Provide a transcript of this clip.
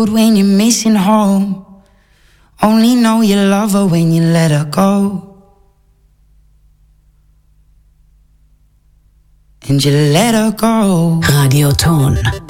When you're missing home, only know you love her when you let her go. And you let her go. Radioton.